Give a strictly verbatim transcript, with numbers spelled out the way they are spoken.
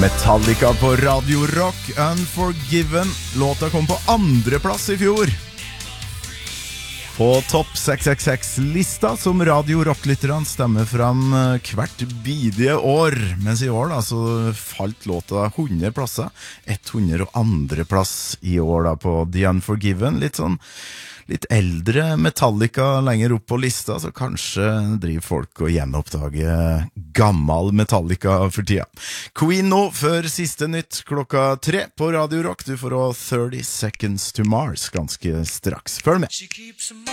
Metallica på Radio Rock, Unforgiven. Låta kom på andreplass i fjor på topp seks seks seks-lista, som Radio Rock-lytterne stemmer fram hvert bidige år. Mens i år da, så falt låta hundre plasser, hundre og andre plass i år da på The Unforgiven. Litt sånn litt eldre Metallica lenger opp på lista, så kanskje driver folk og gjenoppdager gammel Metallica for tida. Queen nå, før siste nytt klokka tre på Radio Rock. Du får også thirty seconds to Mars ganske straks. Følg med!